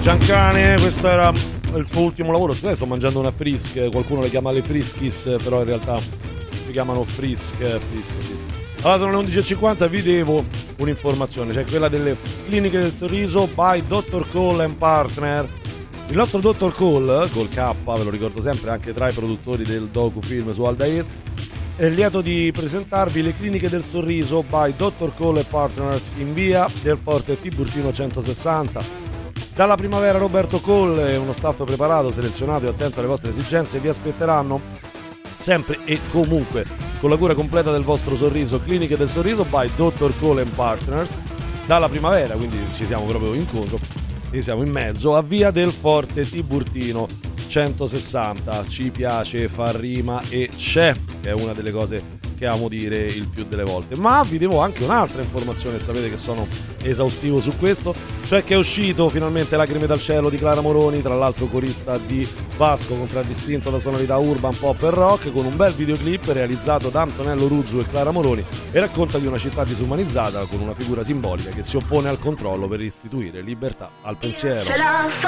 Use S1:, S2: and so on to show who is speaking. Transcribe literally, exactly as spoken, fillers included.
S1: Giancane, questo era il suo ultimo lavoro. Sto mangiando una frisk, qualcuno le chiama le friskis, però in realtà si chiamano frisk, frisk, frisk. Allora sono le undici e cinquanta, vi devo un'informazione, cioè quella delle cliniche del sorriso by dottor Cole and Partner. Il nostro dottor Cole, col K, ve lo ricordo sempre, anche tra i produttori del docufilm su Aldair, è lieto di presentarvi le cliniche del sorriso by dottor Cole and Partners in via del Forte Tiburtino centosessanta. Dalla primavera Roberto Cole e uno staff preparato, selezionato e attento alle vostre esigenze vi aspetteranno sempre e comunque con la cura completa del vostro sorriso. Cliniche del sorriso by dottor Cole and Partners. Dalla primavera, quindi ci siamo proprio incontro, e siamo in mezzo a via del Forte Tiburtino centosessanta. Ci piace far rima e c'è, che è una delle cose che amo dire il più delle volte. Ma vi devo anche un'altra informazione, sapete che sono esaustivo su questo, cioè che è uscito finalmente Lacrime dal cielo di Clara Moroni, tra l'altro corista di Vasco, contraddistinto da sonorità urban, pop e rock, con un bel videoclip realizzato da Antonello Ruzzu e Clara Moroni, e racconta di una città disumanizzata con una figura simbolica che si oppone al controllo per restituire libertà al pensiero.